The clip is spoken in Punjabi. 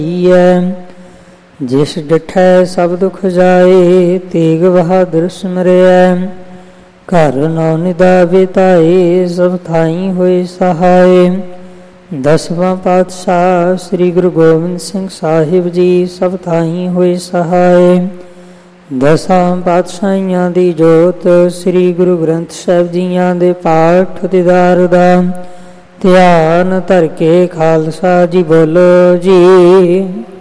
ਜਿਸ ਡਿਠੈ ਸਭ ਦੁਖ ਜਾਏ, ਤੇਗ ਬਹਾਦਰ ਸਿਮਰਿਐ। ਘਰ ਨੌ ਨਿਦਾ ਬਿਤਾਏ, ਸਭ ਥਾਈ ਹੋਏ ਸਹਾਏ। ਦਸਵਾਂ ਪਾਤਸ਼ਾਹ ਸ੍ਰੀ ਗੁਰੂ ਗੋਬਿੰਦ ਸਿੰਘ ਸਾਹਿਬ ਜੀ ਸਭ ਥਾਈ ਹੋਏ ਸਹਾਏ। ਦਸਾਂ ਪਾਤਸ਼ਾਹੀਆਂ ਦੀ ਜੋਤ ਸ੍ਰੀ ਗੁਰੂ ਗ੍ਰੰਥ ਸਾਹਿਬ ਜੀਆਂ ਦੇ ਪਾਠ ਦੀਦਾਰ ਦਾ ਧਿਆਨ ਧਰ ਕੇ ਖਾਲਸਾ ਜੀ ਬੋਲੋ ਜੀ।